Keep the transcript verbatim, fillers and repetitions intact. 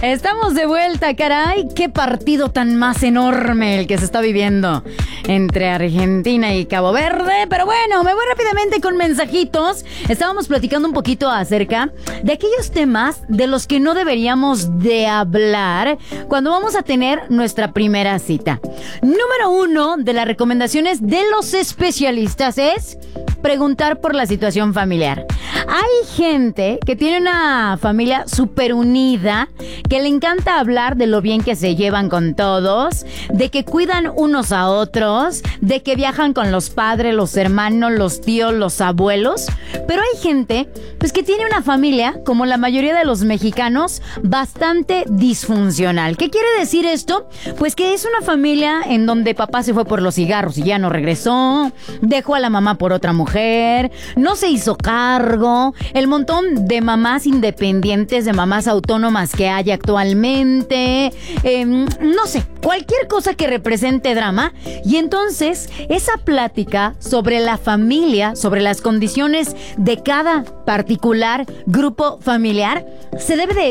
Estamos de vuelta, caray. Qué partido tan más enorme el que se está viviendo entre Argentina y Cabo Verde. Pero bueno, me voy rápidamente con mensajitos. Estábamos platicando un poquito acerca de aquellos temas de los que no deberíamos de hablar cuando vamos a tener nuestra primera cita. Número uno de las recomendaciones de los especialistas es preguntar por la situación familiar. Hay gente que tiene una familia súper unida, que le encanta hablar de lo bien que se llevan con todos, de que cuidan unos a otros, de que viajan con los padres, los hermanos, los tíos, los abuelos. Pero hay gente pues que tiene una familia, como la mayoría de los mexicanos, bastante disfuncional. ¿Qué quiere decir esto? Pues que es una familia en donde papá se fue por los cigarros y ya no regresó, dejó a la mamá por otra mujer, no se hizo cargo, el montón de mamás independientes, de mamás autónomas que hay actualmente, eh, no sé, cualquier cosa que represente drama. Y entonces esa plática sobre la familia, sobre las condiciones de cada particular grupo familiar, se debe de